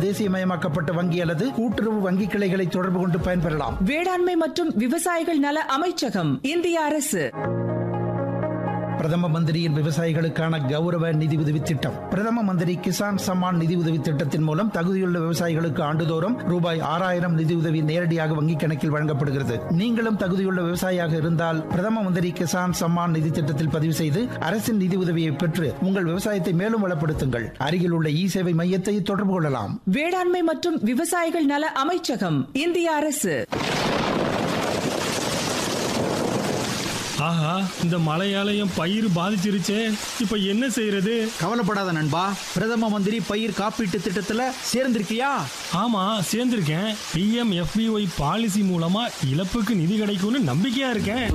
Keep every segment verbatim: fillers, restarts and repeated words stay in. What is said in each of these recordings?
தேசியமயமாக்கப்பட்ட வங்கி அல்லது கூட்டுறவு வங்கி கிளைகளை தொடர்பு கொண்டு பயன்பெறலாம். வேளாண்மை மற்றும் விவசாயிகள் நல அமைச்சகம், இந்திய அரசு. பிரதம மந்திரியின் விவசாயிகளுக்கான கௌரவ நிதி உதவி திட்டம். பிரதம மந்திரி கிசான் சம்மான் நிதி உதவி திட்டத்தின் மூலம் தகுதியுள்ள விவசாயிகளுக்கு ஆண்டுதோறும் ரூபாய் ஆறாயிரம் நிதி உதவி நேரடியாக வங்கிக் கணக்கில் வழங்கப்படுகிறது. நீங்களும் தகுதியுள்ள விவசாயியாக இருந்தால் பிரதம மந்திரி கிசான் சம்மான் நிதி திட்டத்தில் பதிவு செய்து அரசின் நிதி உதவியை பெற்று உங்கள் விவசாயத்தை மேலும் வளப்படுத்துங்கள். அருகில் உள்ள இ சேவை மையத்தை தொடர்பு கொள்ளலாம். வேளாண்மை மற்றும் விவசாயிகள் நல அமைச்சகம், இந்திய அரசு. ஆஹா, இந்த மழையாலயம் பயிர் பாதிச்சிருச்சே, இப்ப என்ன செய்யறது? கவலைப்படாத நண்பா, பிரதம மந்திரி பயிர் காப்பீட்டு திட்டத்துல சேர்ந்திருக்கியா? ஆமா, சேர்ந்திருக்கேன். B M F B Y policy மூலமா இழப்புக்கு நிதி கிடைக்கும்னு நம்பிக்கையா இருக்கேன்.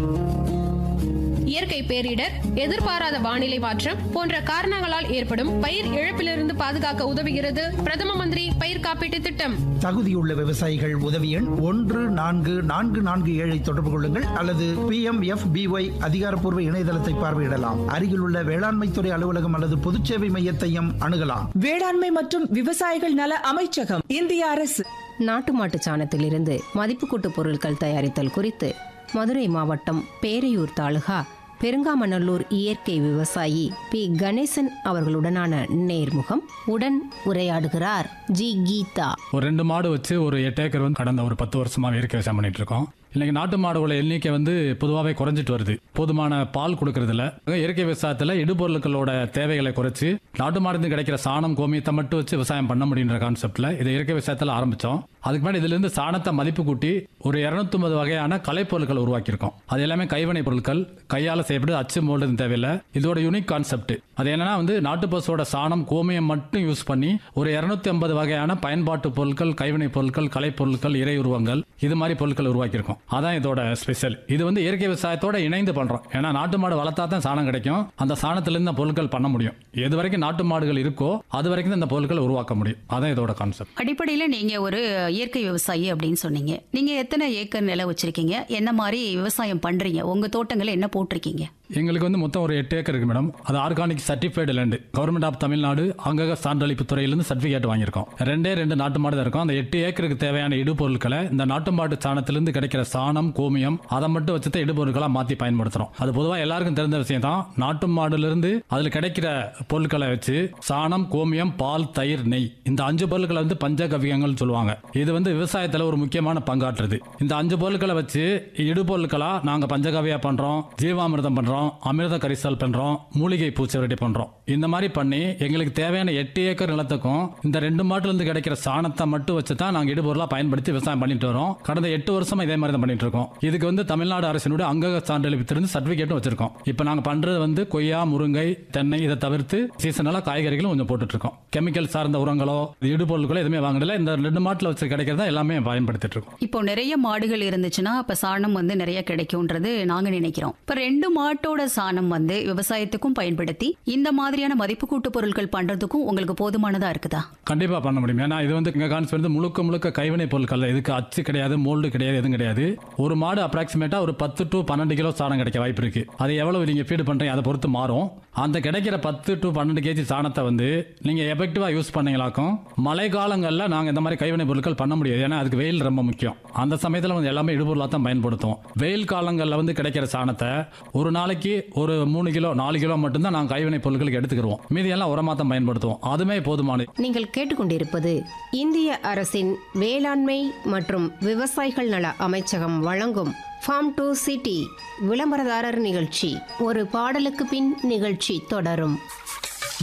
இயற்கை பேரிடர், எதிர்பாராத வானிலை மாற்றம் போன்ற காரணங்களால் ஏற்படும் பயிர் இழப்பிலிருந்து பாதுகாக்க உதவுகிறது பிரதம மந்திரி பயிர் காப்பீட்டு திட்டம். தகுதியுள்ள விவசாயிகள் உதவி எண் ஒன்று நான்கு நான்கு நான்கு ஏழை தொடர்பு கொள்ளுங்கள் அல்லது B M F B Y அதிகாரப்பூர்வ இணையதளத்தை பார்வையிடலாம். அருகில் உள்ள வேளாண்மைத்துறை அலுவலகம் அல்லது பொதுச்சேவை மையத்தையும் அணுகலாம். வேளாண்மை மற்றும் விவசாயிகள் நல அமைச்சகம், இந்திய அரசு. நாட்டு மாட்டு சாணத்திலிருந்து மதிப்பு கூட்டு பொருட்கள் தயாரித்தல் குறித்து மதுரை மாவட்டம் பேரையூர் தாலுகா பெருங்காமநல்லூர் இயற்கை விவசாயி பி கணேசன் அவர்களுடனான நேர்முகம். உடன் உரையாடுகிறார் ஜி கீதா. ஒரு ரெண்டு மாடு வச்சு ஒரு எட்டு ஏக்கர் வந்து கடந்த ஒரு பத்து வருஷமா இயற்கை விவசாயம் பண்ணிட்டு இருக்கோம். இன்னைக்கு நாட்டு மாடுகளோட எண்ணிக்கை வந்து பொதுவாகவே குறைஞ்சிட்டு வருது. போதுமான பால் கொடுக்கறதுல இயற்கை விவசாயத்தில் இடுபொருட்களோட தேவைகளை குறைச்சு நாட்டு மாடு கிடைக்கிற சாணம் கோமியத்தை மட்டும் வச்சு விவசாயம் பண்ண முடியுன்ற கான்செப்ட்ல இதை இயற்கை விவசாயத்தில் ஆரம்பிச்சோம். அதுக்கு முன்னாடி இதுல இருந்து சாணத்தை மதிப்பு கூட்டி ஒரு இருநூத்தி ஐம்பது வகையான கலைப்பொருட்கள் உருவாக்கியிருக்கோம். அது எல்லாமே கைவினை பொருட்கள், கையால செய்யப்பட்டு அச்சு மோல்டு தேவையில்லை. இதோட யூனிக் கான்செப்ட் அது என்னன்னா வந்து நாட்டு பசுவோட சாணம் கோமியம் மட்டும் யூஸ் பண்ணி ஒரு இருநூத்தி ஐம்பது வகையான பயன்பாட்டு பொருட்கள், கைவினை பொருட்கள், கலைப்பொருட்கள், இறை உருவங்கள் இது மாதிரி பொருட்கள் உருவாக்கியிருக்கோம். அதான் இதோட ஸ்பெஷல். இது வந்து இயற்கை விவசாயத்தோட இணைந்து பண்றோம். ஏன்னா நாட்டு மாடு வளர்த்தா தான் சாணம் கிடைக்கும். அந்த சாணத்திலிருந்து பொருட்கள் பண்ண முடியும். எது வரைக்கும் நாட்டு மாடுகள் இருக்கோ அது வரைக்கும் இந்த பொருட்கள் உருவாக்க முடியும். அதான் இதோட கான்செப்ட். அடிப்படையில் நீங்க ஒரு இயற்கை விவசாயி அப்படின்னு சொன்னீங்க. நீங்க எத்தனை ஏக்கர் நிலம் வச்சிருக்கீங்க? என்ன மாதிரி விவசாயம் பண்றீங்க? உங்க தோட்டங்களை என்ன போட்டிருக்கீங்க? எங்களுக்கு வந்து மொத்தம் ஒரு எட்டு ஏக்கர் இருக்கு மேடம். அது organic certified land, government of Tamil Nadu அங்கக சான்றளிப்பு துறையிலிருந்து சர்டிபிகேட் வாங்கியிருக்கோம். ரெண்டே ரெண்டு நாட்டு மாடு தான் இருக்கும். அந்த எட்டு ஏக்கருக்கு தேவையான இடுபொருட்களை இந்த நாட்டு மாட்டு சாணத்திலிருந்து கிடைக்கிற சாணம், கோமியம் அதை மட்டும் வச்சு தான் இடுபொருட்களா மாத்தி பயன்படுத்துறோம். அது பொதுவாக எல்லாருக்கும் தெரிந்த விஷயம் தான். நாட்டு மாடுல இருந்து அதுல கிடைக்கிற பொருட்களை வச்சு சாணம், கோமியம், பால், தயிர், நெய் இந்த அஞ்சு பொருட்களை வந்து பஞ்சகவ்யங்கள் சொல்லுவாங்க. இது வந்து விவசாயத்துல ஒரு முக்கியமான பங்காற்றுது. இந்த அஞ்சு பொருட்களை வச்சு இடுபொருட்களா நாங்க பஞ்சகவ்யா பண்றோம், ஜீவாமிர்தம் பண்றோம், அமிர்த கரிசல் பண்றோம், மூலிகை பூச்சி பண்றோம். இந்த மாதிரி பண்ணி எங்களுக்கு தேவையான எட்டு ஏக்கர் நிலத்துக்கும் இந்த ரெண்டு மாட்டுல இருந்து கிடைக்கிற சாணத்தை மட்டும் வச்சு தான் நாங்க இடுபொருளா பயன்படுத்தி விவசாயம் பண்ணிட்டு வரோம். கடந்த எட்டு வருஷமா இதே மாதிரி தான் பண்ணிட்டு இருக்கோம். இதுக்கு வந்து தமிழ்நாடு அரசினுடைய அங்கக சான்றளிப்பிலிருந்து சர்டிபிகேட்டும் வச்சிருக்கோம். இப்ப நாங்க பண்றது வந்து கொய்யா, முருங்கை, தென்னை இதை தவிர்த்து சீசனலா காய்கறிகளும் கொஞ்சம் போட்டுட்டு இருக்கோம். கெமிக்கல் சார்ந்த உரங்களோ இடுபொருட்களோ எதுவுமே வாங்கல. இந்த ரெண்டு மாட்டுல வச்சு கிடைக்கிறதா எல்லாமே பயன்படுத்திட்டு இருக்கோம். இப்போ நிறைய மாடுகள் இருந்துச்சுன்னா இப்ப சாணம் வந்து நிறைய கிடைக்கும்ன்றது நாங்க நினைக்கிறோம். இப்ப ரெண்டு மாட்டோட சாணம் வந்து விவசாயத்துக்கும் பயன்படுத்தி இந்த மாதிரியான மதிப்பு கூட்டு பொருட்கள் பண்றதுக்கும் உங்களுக்கு போதுமானதா இருக்குதா? கண்டிப்பா பண்ண முடியும். ஏன்னா இது வந்து கான்செப்ட் முழுக்க முழுக்க கைவினை பொருட்கள். இதுக்கு அச்சு கிடையாது, மோல்டு கிடையாது, எதுவும் கிடையாது. ஒரு மாடு அப்ராக்சிமேட்டா ஒரு பத்து டு பன்னெண்டு கிலோ சாணம் கிடைக்க வாய்ப்பு இருக்கு. அது எவ்வளவு நீங்க ஃபீட் பண்றீங்க அதை பொறுத்து மாறும். அந்த கிடைக்கிற பத்து டு பன்னெண்டு கேஜி சாணத்தை வந்து நீங்க எஃபெக்டிவா யூஸ் பண்ணீங்களாக்கும் மழை காலங்கள்ல நாங்க இந்த மாதிரி கைவினை பொருட்கள் பண்ண முடியாது. ஏன்னா அதுக்கு வெயில் ரொம்ப முக்கியம். அந்த சமயத்தில் வந்து எல்லாமே இடுபொருளா தான் பயன்படுத்தும். வெயில் காலங்களில் வந்து கிடைக்கிற சாணத்தை ஒரு நாளைக்கு ஒரு மூணு கிலோ நாலு கிலோ மட்டும்தான் நாங்கள் கைவினை பொருட்களுக்கு எடுத்துக்கிறோம். மீதி எல்லாம் உரமா தான் பயன்படுத்துவோம். அதுமே போதுமானது. நீங்கள் கேட்டுக்கொண்டிருப்பது இந்திய அரசின் வேளாண்மை மற்றும் விவசாயிகள் நல அமைச்சகம் வழங்கும் ஃபார்ம் டு சிட்டி விளம்பரதாரர் நிகழ்ச்சி. ஒரு பாடலுக்கு பின் நிகழ்ச்சி தொடரும்.